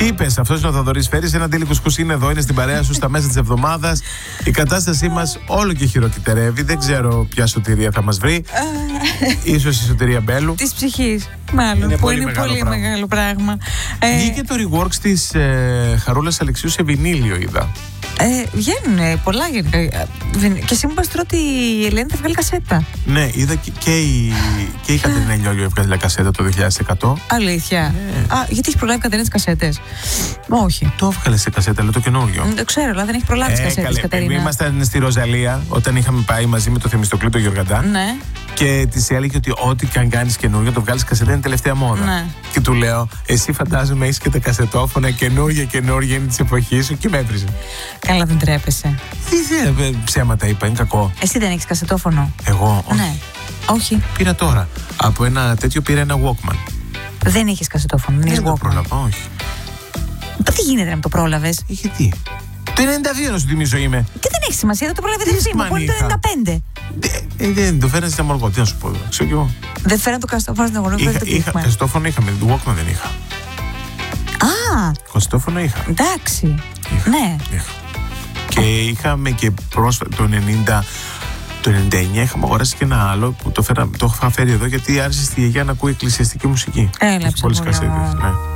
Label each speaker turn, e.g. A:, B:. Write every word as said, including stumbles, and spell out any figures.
A: Τι είπες, αυτός είναι ο Θοδωρής Φέρης, ένα αντίλη κουσκούς είναι εδώ, είναι στην παρέα σου στα μέσα της εβδομάδας. Η κατάστασή μας όλο και χειροκυτερεύει. Δεν ξέρω ποια σωτηρία θα μας βρει. Ίσως η σωτηρία Μπέλου.
B: Της ψυχής, μάλλον.
A: Είναι
B: που
A: πολύ
B: είναι
A: μεγάλο
B: πολύ
A: πράγμα.
B: μεγάλο πράγμα.
A: Βγήκε το reworks της ε, Χαρούλας Αλεξίου σε βινίλιο, είδα.
B: Ε, βγαίνουν πολλά γενικά. Και εσύ μου είπες τώρα ότι η Ελένη θα βγάλει κασέτα.
A: Ναι, είδα και, και η, και η Κατερίνα Λιόλιο έβγαλε κασέτα το δύο χιλιάδες εκατό.
B: Αλήθεια.
A: Ναι.
B: Α, γιατί έχει προλάβει Κατερίνα τις κασέτες? Όχι.
A: Το έβγαλε σε κασέτα, λέω το καινούριο.
B: Δεν το ξέρω, αλλά δεν έχει προλάβει τις κασέτες,
A: καλέ,
B: Κατερίνα.
A: ήμασταν στη Ροζαλία όταν είχαμε πάει μαζί με το Θεμιστοκλή τον Γιωργαντά.
B: Ναι.
A: Και τη έλεγε ότι ό,τι και αν κάνει καινούργιο, το βγάλει κασέτα είναι τελευταία μόδα.
B: Ναι.
A: Και του λέω, εσύ φαντάζομαι έχει και τα κασετόφωνα καινούργια, καινούργια είναι τη εποχή σου, και με έβριζε.
B: Καλά, δεν τρέπεσαι.
A: Τι ε, ψέματα είπα, είναι κακό.
B: Εσύ δεν έχεις κασετόφωνο?
A: Εγώ, όχι.
B: Ναι. Όχι.
A: Πήρα τώρα. Από ένα τέτοιο πήρα ένα Walkman.
B: Δεν έχεις κασετόφωνο. Δεν
A: Δεν
B: έχεις
A: το
B: Walkman.
A: πρόλαβα, όχι.
B: Τι γίνεται να το πρόλαβες?
A: Είχε τι. Το ενενήντα δύο να σου θυμίζω είμαι.
B: Και δεν έχει σημασία, δεν το πρόλαβε δεν σήμα. Πού είναι το
A: είχα.
B: ενενήντα πέντε?
A: Ε, δεν το φέρνει στην αμοργό, τι να σου πω. Ξέρω κι εγώ.
B: Δεν φέραν το κασετόφωνο στην αγορά.
A: Είχα, είχα, κασετόφωνο είχαμε, το Walkman δεν είχα.
B: Α,
A: Κασετόφωνο είχα.
B: εντάξει.
A: Είχα.
B: Ναι.
A: Είχα. Και είχαμε και πρόσφατα το ενενήντα, το ενενήντα εννιά είχαμε αγοράσει και ένα άλλο που το, φέρα, το είχα φέρει εδώ γιατί άρεσε στη γιαγιά να ακούει εκκλησιαστική μουσική.
B: Έλα,
A: πολλές
B: ψυχολογία.
A: κασέτες, ναι.